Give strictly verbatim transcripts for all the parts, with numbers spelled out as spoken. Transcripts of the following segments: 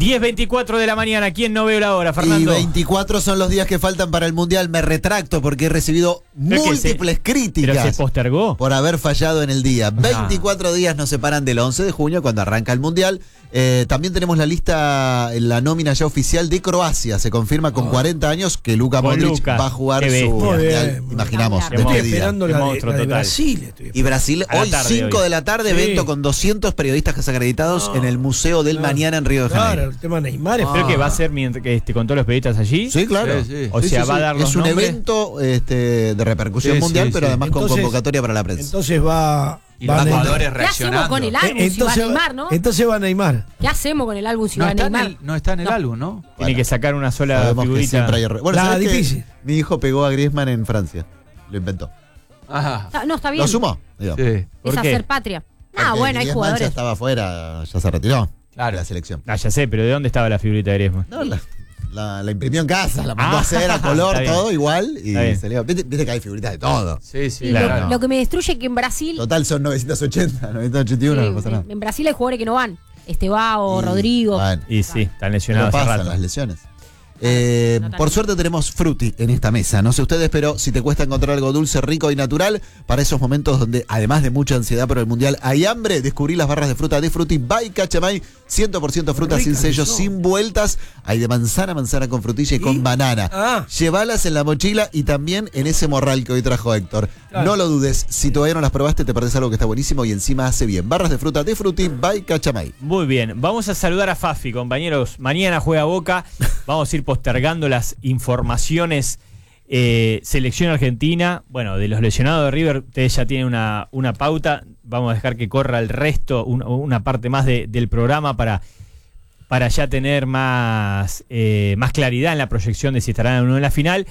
diez veinticuatro de la mañana, ¿quién no veo la hora, Fernando? Y veinticuatro son los días que faltan para el Mundial. Me retracto porque he recibido múltiples se, críticas. ¿Pero se postergó? Por haber fallado en el día. Ah. veinticuatro días nos separan del once de junio, cuando arranca el Mundial. Eh, también tenemos la lista, la nómina ya oficial de Croacia. Se confirma con oh. cuarenta años que Luka con Modric Lucas. va a jugar su Mundial. Imaginamos, de estoy esperando la de, la de Brasil. Estoy y Brasil hoy cinco de la tarde, sí. evento con doscientos periodistas acreditados no. en el Museo del no. Mañana en Río de Janeiro. Claro, el tema Neymar es... ¿Pero que va a ser mientras que este, con todos los periodistas allí? Sí, claro. Sí, sí. O sí, sea, sí, va sí. a dar los Es un nombres. evento este, de repercusión sí, mundial, sí, pero sí. además entonces, con convocatoria para la prensa. Entonces va... Y los jugadores reaccionando. Con el álbum, entonces, si va Neymar, ¿no? Entonces va Neymar. ¿Qué hacemos con el álbum si no va está Neymar? En el, no está en el no. álbum, ¿no? Tiene bueno, que sacar una sola sabemos figurita. Hay re... Bueno, la difícil. Mi hijo pegó a Griezmann en Francia. Lo inventó. Ajá. No, está bien. Lo sumó. Sí. Es hacer patria. Ah, Porque bueno, hay Griezmann jugadores. ya estaba afuera, ya se retiró. Claro. De la selección. Ah, ya sé, pero ¿de dónde estaba la figurita de Griezmann? No, la, la, la imprimió en casa, la mandó ah, a hacer a color, todo igual. Y salió. ¿Viste, viste que hay figuritas de todo. Sí, sí, claro. Lo, lo que me destruye es que en Brasil. Total son novecientos ochenta, novecientos ochenta y uno, sí, no pasa nada. En Brasil hay jugadores que no van. Estebao, y, Rodrigo. Bueno, y sí, están lesionados. Pero pasan las lesiones. Eh, no por suerte tenemos Frutti en esta mesa. No sé ustedes, pero si te cuesta encontrar algo dulce, rico y natural, para esos momentos donde, además de mucha ansiedad por el Mundial, hay hambre, descubrí las barras de fruta de Frutti by Cachamay. cien por ciento fruta sin sellos, sin vueltas. Hay de manzana, manzana con frutilla y, ¿y? con banana. Ah. Llévalas en la mochila y también en ese morral que hoy trajo Héctor. Claro. No lo dudes, si todavía no las probaste, te perdés algo que está buenísimo y encima hace bien. Barras de fruta de Frutti by Cachamay. Muy bien, vamos a saludar a Fafi, compañeros. Mañana juega Boca. Vamos a ir postergando las informaciones. Eh, selección argentina, bueno, de los lesionados de River, ustedes ya tienen una, una pauta. Vamos a dejar que corra el resto, un, una parte más de, del programa para, para ya tener más, eh, más claridad en la proyección de si estarán o no en la final.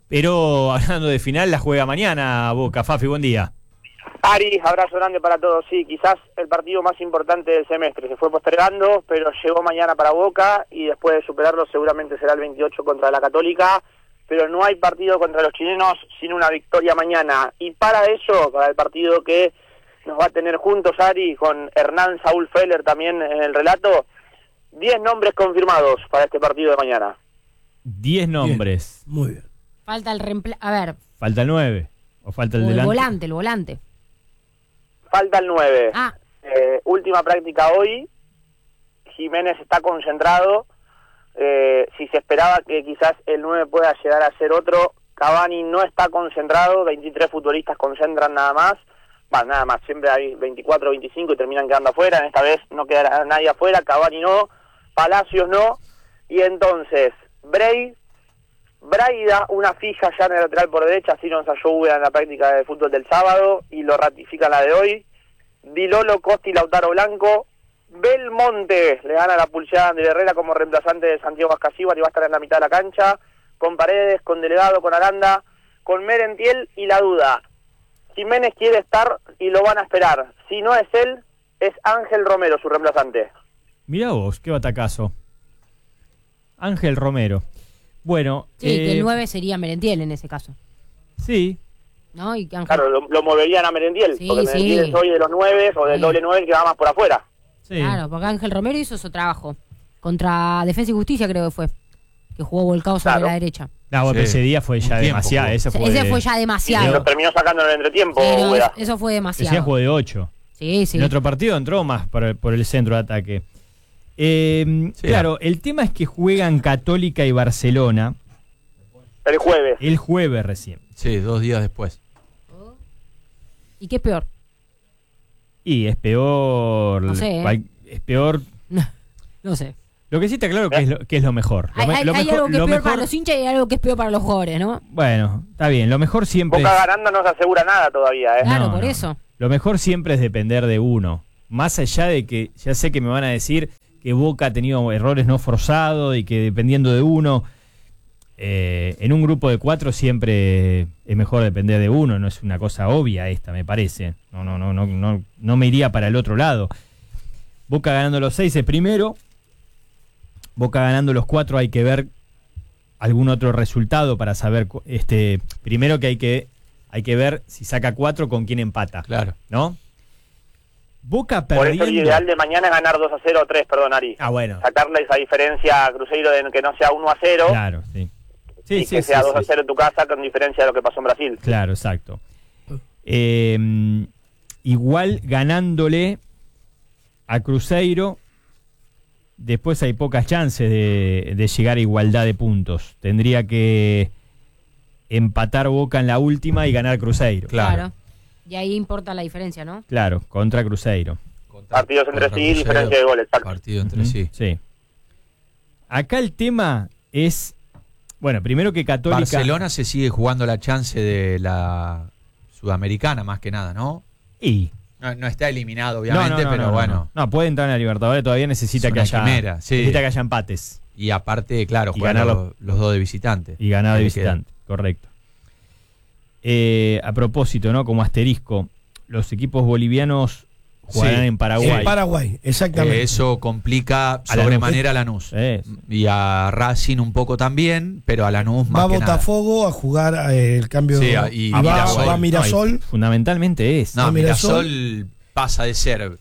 Pero hablando de final, la juega mañana Boca. Fafi, buen día. Ari, abrazo grande para todos. Sí, quizás el partido más importante del semestre se fue postergando, pero llegó mañana para Boca y después de superarlo seguramente será el veintiocho contra la Católica. Pero no hay partido contra los chilenos sin una victoria mañana. Y para eso, para el partido que nos va a tener juntos, Ari, con Hernán Saúl Feller también en el relato, diez nombres confirmados para este partido de mañana. diez nombres. Bien. Muy bien. Falta el reemplazo. A ver. Falta el nueve. ¿O falta el o delante? El volante, el volante. Falta el nueve. Ah. Eh, última práctica hoy. Jiménez está concentrado. Eh, si se esperaba que quizás el nueve pueda llegar a ser otro, Cavani no está concentrado, veintitrés futbolistas concentran nada más, bueno, nada más, siempre hay veinticuatro, veinticinco y terminan quedando afuera, en esta vez no quedará nadie afuera, Cavani no, Palacios no, y entonces, Bray, Braida, una fija ya en el lateral por derecha, así nos ayudó en la práctica de fútbol del sábado, y lo ratifica la de hoy, Dilolo, Costa y Lautaro Blanco, Belmonte le gana la pulseada de Herrera como reemplazante de Santiago Ascasíbar y va a estar en la mitad de la cancha, con Paredes, con Delegado, con Aranda, con Merentiel y la duda. Jiménez quiere estar y lo van a esperar. Si no es él, es Ángel Romero su reemplazante. Mirá vos, qué batacazo. Ángel Romero. Bueno. Sí, eh... que el nueve sería Merentiel en ese caso. Sí. ¿No? Y Ángel... Claro, lo, lo moverían a Merentiel, sí, porque Merentiel sí. es hoy de los nueve o del sí. doble nueve que va más por afuera. Sí. Claro, porque Ángel Romero hizo su trabajo. Contra Defensa y Justicia creo que fue. Que jugó volcado sobre claro. la derecha. No, sí. ese día fue ya demasiado. Ese fue, ese de... fue ya demasiado. Y lo terminó sacando en el entretiempo. Sí, no, eso, eso fue demasiado. Ese día jugó de ocho. Sí, sí. En otro partido entró más por el, por el centro de ataque. Eh, sí. Claro, el tema es que juegan Católica y Barcelona. El jueves. El jueves recién. Sí, dos días después. ¿Y qué es peor? Y es peor... No sé, ¿eh? Es peor... No, no sé. Lo que sí está claro que es lo, que es lo mejor. Lo hay me, hay, lo hay mejor, algo que es lo peor mejor... para los hinchas y hay algo que es peor para los jugadores, ¿no? Bueno, está bien. Lo mejor siempre Boca es... ganando no se asegura nada todavía, ¿eh? Claro, no, por no. eso. Lo mejor siempre es depender de uno. Más allá de que ya sé que me van a decir que Boca ha tenido errores no forzados y que dependiendo de uno... Eh, en un grupo de cuatro siempre es mejor depender de uno, no es una cosa obvia esta, me parece. No, no, no, no, no, no me iría para el otro lado. Boca ganando los seis es primero. Boca ganando los cuatro hay que ver algún otro resultado para saber, este, primero que hay que hay que ver si saca cuatro con quién empata. Claro. ¿No? Boca Por eso perdiendo. el ideal de mañana es ganar dos a cero o tres, perdón, Ari. Ah, bueno. Sacarle esa diferencia a Cruzeiro de que no sea uno a cero Claro, sí. Sí, y sí, que sí, sea sí. dos a cero en tu casa, con diferencia de lo que pasó en Brasil. Claro, exacto. Eh, igual ganándole a Cruzeiro, después hay pocas chances de, de llegar a igualdad de puntos. Tendría que empatar Boca en la última y ganar Cruzeiro. Claro. Claro. Y ahí importa la diferencia, ¿no? Claro, contra Cruzeiro. Contra- Partidos entre contra sí, Cruzeiro, diferencia de goles. exacto. Partido entre Ujú, sí. Sí. Acá el tema es, bueno, primero que Católica... Barcelona se sigue jugando la chance de la Sudamericana, más que nada, ¿no? Y... No, no está eliminado, No, obviamente, no, no, pero no, no, bueno. No, no, puede entrar en la Libertadores, todavía necesita Es que una haya quimera, sí. necesita que haya empates Y aparte, claro, Y juegan ganar los, los dos de visitante. y ganar de Que le queda. visitante, correcto. Eh, a propósito, ¿no? Como asterisco, los equipos bolivianos jugarán Sí. en Paraguay. En Paraguay, exactamente. Eh, eso complica A Lanús. sobremanera a Lanús. Eh, Y a Racing un poco también, pero a Lanús más Va a que nada. Botafogo a jugar eh, el cambio. Sí, a- y y va, Mirasol. va a Mirasol. no, y fundamentalmente es. No, a Mirasol. Mirasol pasa de ser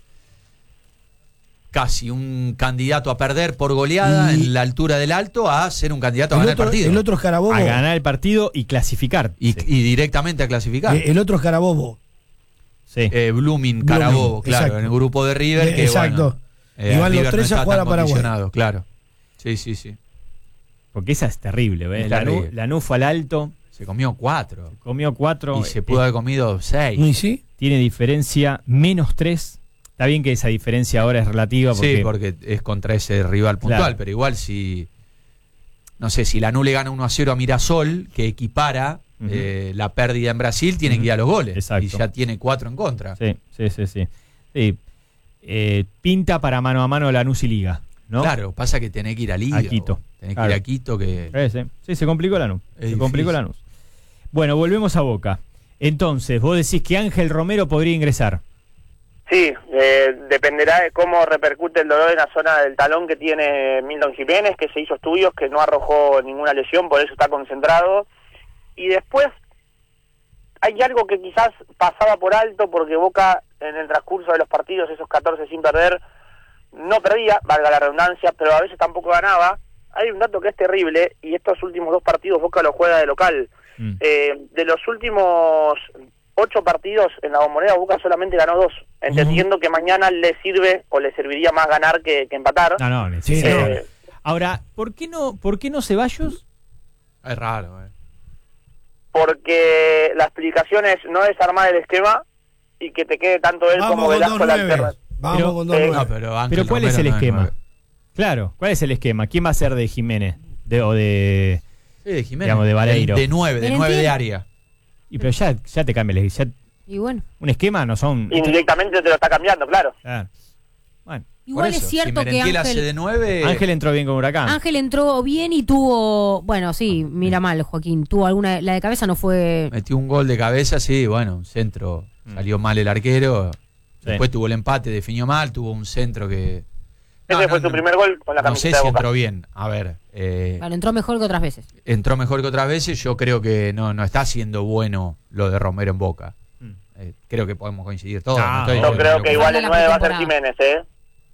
casi un candidato a perder por goleada Y- en la altura del Alto a ser un candidato a el, ganar otro, el partido. el otro es Carabobo. A ganar el partido y clasificar. y, sí. y directamente a clasificar. Eh, el otro es Carabobo. Sí. Eh, Blooming, Blooming, Carabobo, claro, exacto. en el grupo de River. Eh, Que, exacto. bueno, Y van los River tres a está jugar tan a Paraguay. condicionado, claro. Sí, sí, sí. Porque esa es terrible, ¿ves? Es Lanús, terrible. Lanús fue al alto, Se comió cuatro. comió cuatro. Y se pudo eh, haber comido seis. ¿Y sí? Tiene diferencia menos tres. Está bien que esa diferencia ahora es relativa porque, Sí, porque es contra ese rival puntual, Claro. pero igual si, no sé, si Lanús le gana uno a cero a Mirasol, que equipara Ujú. eh, la pérdida en Brasil, tiene Ujú. que ir a los goles. Exacto. Y ya tiene cuatro en contra. Sí, sí, sí, sí. Sí. Eh, pinta para mano a mano Lanús y Liga, ¿no? Claro, pasa que tenés que ir a Liga. A Quito. vos. Tenés Claro. que ir a Quito, que Eh, sí. Sí, se complicó Lanús. Es Se complicó difícil. Lanús. Bueno, volvemos a Boca. Entonces, vos decís que Ángel Romero podría ingresar. Sí, eh, dependerá de cómo repercute el dolor en la zona del talón que tiene Milton Jiménez, que se hizo estudios, que no arrojó ninguna lesión, por eso está concentrado. Y después hay algo que quizás pasaba por alto, porque Boca en el transcurso de los partidos, esos catorce sin perder, no perdía, valga la redundancia, pero a veces tampoco ganaba. Hay un dato que es terrible, y estos últimos dos partidos Boca lo juega de local. Mm. Eh, de los últimos ocho partidos en la Bombonera, Boca solamente ganó dos, entendiendo que mañana le sirve o le serviría más ganar que, que empatar. No, no, Sí, necesita no. ganar. Ahora, ¿por qué no, por qué no Ceballos? es raro. Eh. Porque la explicación es no desarmar el esquema y que te quede tanto él Vamos como con Velasco dos la nueve. alternativa. Vamos Pero- con dos eh, nueve. No, pero Ángel Pero ¿cuál es Romero el no esquema? nueve. Claro, ¿cuál es el esquema? ¿Quién va a ser de Jiménez? De, o de... Sí, de Jiménez. Digamos, de Vareiro. De, de nueve, de nueve de Valentín. área. Y pero ya, ya te cambia el ya, Y bueno, un esquema no son... Indirectamente te lo está cambiando, claro. Claro. Bueno, igual Por eso, es cierto si que Merentiel hace Ángel, de nueve. Ángel entró bien con Huracán. Ángel entró bien y tuvo, bueno, sí, mira mal, Joaquín, tuvo alguna, la de cabeza no fue, Metió un gol de cabeza, sí, bueno, un centro. Mm. Salió mal el arquero. Sí. Después tuvo el empate, definió mal, tuvo un centro que. Ese fue su primer gol con la No sé camiseta si de Boca. entró bien. A ver, eh, bueno, entró mejor que otras veces. entró mejor que otras veces. Yo creo que no, no está siendo bueno lo de Romero en Boca. Mm. Eh, creo que podemos coincidir todos. Ah, estoy yo Yo diciendo creo lo que igual el La nueve va a ser pretemporada. Jiménez, ¿eh?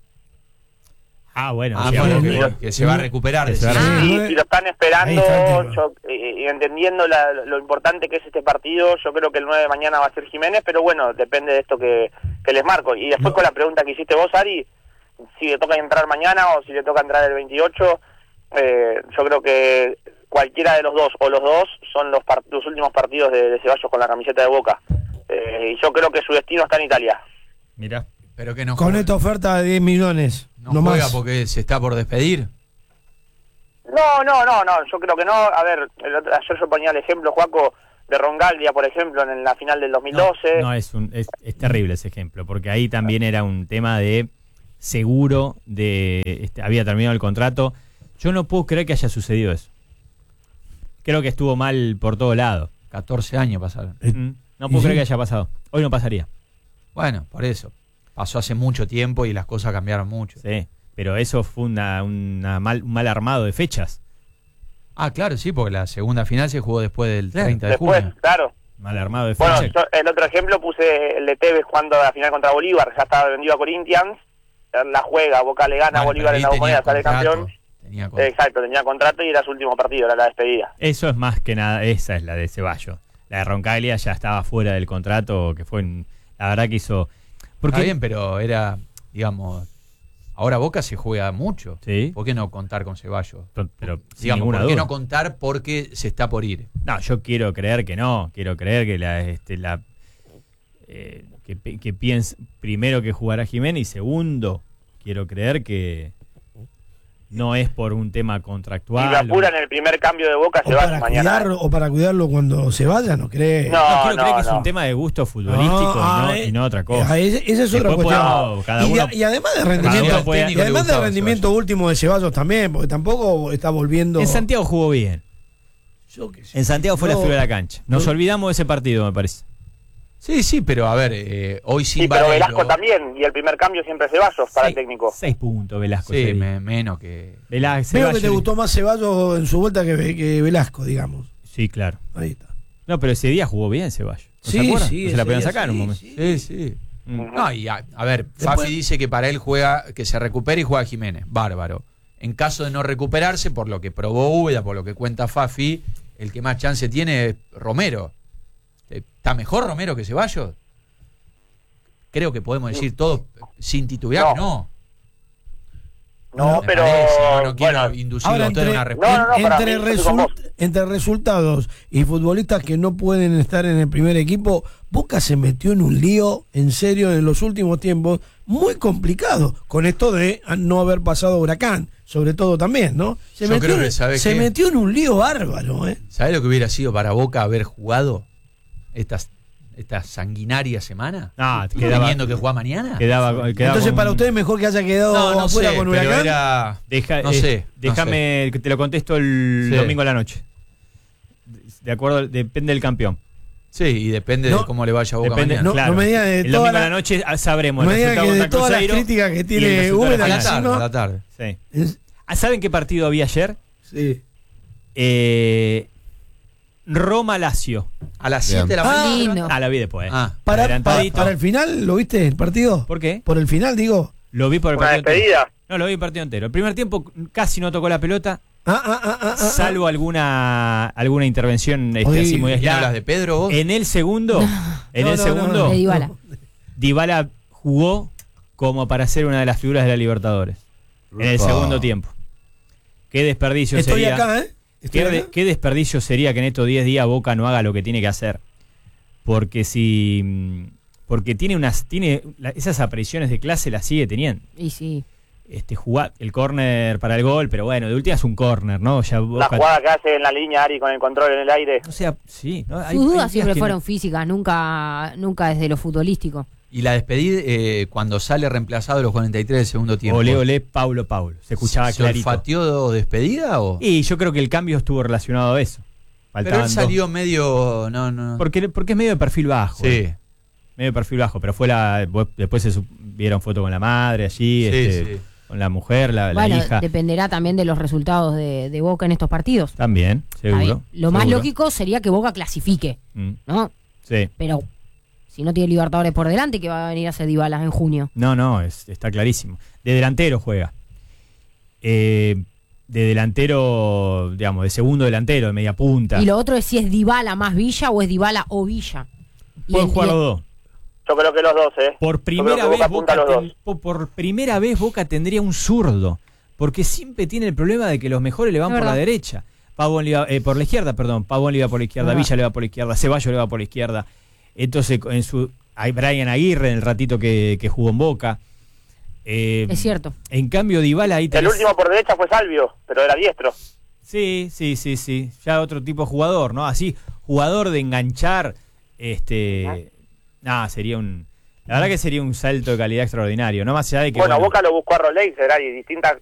Ah, bueno. Ah, sí, bueno, bueno, que, que se va a recuperar. Que se va a decís. recuperar. Sí, nueve. si lo están Ahí esperando, está el tema. yo, y, y entendiendo la- lo importante que es este partido, yo creo que el nueve de mañana va a ser Jiménez, pero bueno, depende de esto que, que les marco. Y después No. con la pregunta que hiciste vos, Ari, si le toca entrar mañana o si le toca entrar el veintiocho, eh, yo creo que cualquiera de los dos o los dos son los, par- los últimos partidos de, de Ceballos con la camiseta de Boca. Eh, y yo creo que su destino está en Italia. Mirá. Pero que no Con juega, esta oferta de diez millones. no No, juega más. porque se está por despedir. No, no, no, no, yo creo que no. A ver, el otro- ayer yo ponía el ejemplo, Joaco, de Rongaglia, por ejemplo, en la final del dos mil doce. No, es, un, es, es terrible ese ejemplo, porque ahí también era un tema de seguro, de este, había terminado el contrato. Yo no puedo creer que haya sucedido eso. Creo que estuvo mal por todo lado. catorce años pasaron. Eh, Mm, No puedo y creer sí. que haya pasado. Hoy no pasaría. Bueno, por eso. Pasó hace mucho tiempo y las cosas cambiaron mucho. Sí, pero eso fue una, una mal, un mal armado de fechas. Ah, claro, sí, porque la segunda final se jugó después del Claro. treinta de Después, junio. claro. Mal armado de Bueno, defensa. yo el otro ejemplo puse el de Tevez jugando a la final contra Bolívar, ya estaba vendido a Corinthians, la juega, Boca le gana a Bueno, Bolívar pero en la ahí Bombonera, tenía sale contrato, campeón. tenía contrato. Exacto, tenía contrato y era su último partido, era la despedida. Eso es más que nada, esa es la de Ceballos. La de Roncaglia ya estaba fuera del contrato, que fue, en- la verdad que hizo... Está bien, pero era, digamos, ahora Boca se juega mucho. Sí. ¿Por qué no contar con Ceballos? Pero, pero sin Digamos, ninguna ¿por qué duda. no contar porque se está por ir? No, yo quiero creer que no. Quiero creer que la, este, la eh, que, pi- que piense primero que jugará Jiménez y segundo quiero creer que no es por un tema Si contractual. lo apuran en el primer cambio de Boca, O se va para, mañana. cuidar, o para cuidarlo cuando se vaya, ¿no crees? No, No, quiero creer que es no. un tema de gusto futbolístico y, no, ah, y no otra cosa. ah, ese- esa es otra Después cuestión. puedo- cada y, de- uno- y además de cada rendimiento, uno puede- y además le de gustaba rendimiento Ceballos. último de Ceballos también, porque tampoco está volviendo. En Santiago jugó bien. Yo qué sé. En Santiago fue No, la figura de la cancha. Nos no. olvidamos de ese partido, me parece. Sí, sí, pero a ver, eh, hoy sin Sí, pero Vareiro- Velasco también, y el primer cambio siempre es Ceballos para el Seis- técnico. Seis puntos, Velasco. Sí, ese día. me- menos que... Velasco, Veo que te Ceballos- gustó más Ceballos en su vuelta que, que Velasco, digamos. Sí, claro. Ahí está. No, pero ese día jugó bien Ceballos. ¿No Sí, se acuerdan? sí, No se la ese podían día sacar en un sí, momento. sí. Sí, sí. Mm. No, y a, a ver, Después- Fafi dice que para él juega, que se recupere y juega Jiménez. Bárbaro. En caso de no recuperarse, por lo que probó Úbeda, por lo que cuenta Fafi, el que más chance tiene es Romero. ¿Está mejor Romero que Ceballos? Creo que podemos decir todo sin titubear que no. No, Me pero parece, no, no quiero bueno, inducir Ahora, a usted a entre, una respuesta. No, no, no, para entre, mí, yo estoy con result- entre resultados y futbolistas que no pueden estar en el primer equipo, Boca se metió en un lío, en serio, en los últimos tiempos, muy complicado, con esto de no haber pasado Huracán, sobre todo también, ¿no? Se, Yo metió, creo que, en- ¿sabe se qué? metió en un lío bárbaro, ¿eh? ¿Sabés lo que hubiera sido para Boca haber jugado estas, esta sanguinaria semana? No, quedaba, ¿Teniendo que jugar mañana? quedaba, quedaba Entonces, con- para ustedes mejor que haya quedado no, no afuera sé, con pero Huracán. era... Deja- no eh, sé, no déjame que te lo contesto el Sí. domingo a la noche. De acuerdo, depende del campeón. Sí, y depende No, de cómo le vaya a Boca Depende, mañana. No, claro. no me digas de el toda domingo la- a la noche ah, sabremos No el me digas resultado que de contra todas las Cruzeiro críticas que y el tiene resultado de Úbeda, la a la final. tarde, ¿no? a la tarde. Sí. Es- Ah, ¿saben qué partido había ayer? sí. Eh, Roma-Lazio. A las siete de la Ah, mañana. lindo. Ah, la vi después. Ah. Para, para, Adelantadito. para el final, ¿lo viste el partido? ¿Por qué? Por el final, digo. Lo vi por el una partido entero. despedida. No, lo vi el partido entero. El primer tiempo casi no tocó la pelota, Ah, ah, ah, ah, ah, salvo alguna alguna intervención este, Oye, así muy ¿Quién aislada. hablas de Pedro vos? En el segundo, en No, el no, segundo, no, no. De Dybala. Dybala jugó como para ser una de las figuras de la Libertadores. En el Upa. segundo tiempo. Qué desperdicio Estoy sería. acá, ¿eh? Estoy ¿Qué, de- acá. qué desperdicio sería que en estos diez días Boca no haga lo que tiene que hacer? Porque si. mm, Porque tiene unas. tiene la- esas apariciones de clase las sigue teniendo. Y sí. Este, jugar el córner para el gol, pero bueno, de última es un córner, ¿no? Ya La Boca- jugada que hace en la línea Ari con el control en el aire. O sea, sí. ¿no? Hay- Sus hay dudas días siempre que fueron no- físicas, nunca, nunca desde lo futbolístico. Y la despedida eh, cuando sale reemplazado a los cuarenta y tres del segundo tiempo. Ole, ole, Paulo, Paulo. Se escuchaba ¿Se clarito. olfateó despedida o...? Y yo creo que el cambio estuvo relacionado a eso. Pero Faltaban él dos. salió medio... No, no. Porque, porque es medio de perfil bajo. Sí, eh. Medio de perfil bajo, pero fue la. Después se sup- vieron foto con la madre allí, sí, este, sí. con la mujer, la, la Bueno, hija. dependerá también de los resultados de, de Boca en estos partidos. También, Está seguro. bien. Lo más seguro. lógico sería que Boca clasifique, Mm, ¿no? sí. Pero si no tiene Libertadores por delante, que va a venir a hacer Dybala en junio. No, no, es- está clarísimo. De delantero juega. Eh, de delantero, digamos, de segundo delantero, de media punta. Y lo otro es si es Dybala más Villa o es Dybala o Villa. Y Pueden el- jugar y los el- dos. Yo creo que los dos, ¿eh? Por Yo creo primera que vez Boca apunta Boca a los ten- dos. po- por primera vez Boca tendría un zurdo, porque siempre tiene el problema de que los mejores le van Es por la verdad. derecha. Pavón le iba, eh, por la izquierda, perdón. Pavón le iba por la izquierda, Verdad. Villa le va por la izquierda, Ceballos le va por la izquierda. Entonces, en su hay Brian Aguirre en el ratito que, que jugó en Boca. Eh, Es cierto. En cambio, Dybala ahí El tenés- último por derecha fue Salvio, pero era diestro. Sí, sí, sí, sí. Ya otro tipo de jugador, ¿no? Así, jugador de enganchar, este... Nada, sería un... La verdad que sería un salto de calidad extraordinario, no más allá de que... Bueno, bueno, Boca lo buscó a Roleixer, Ari, distinta